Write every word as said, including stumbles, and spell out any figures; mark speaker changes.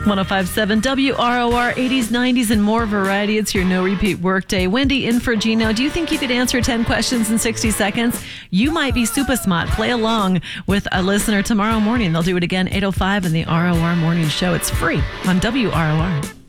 Speaker 1: one oh five point seven W R O R, eighties, nineties, and more variety. It's your no repeat workday. Wendy in for Gino. Do you think you could answer ten questions in sixty seconds? You might be super smart. Play along with a listener tomorrow morning. They'll do it again, eight oh five in the R O R Morning Show. It's free on W R O R.